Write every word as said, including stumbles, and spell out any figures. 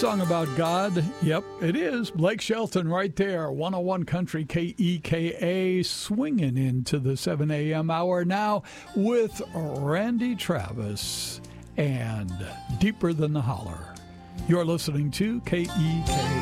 Song about God. Yep, it is. Blake Shelton right there. one oh one Country K E K A, swinging into the seven a.m. hour now with Randy Travis and Deeper Than the Holler. You're listening to K E K A.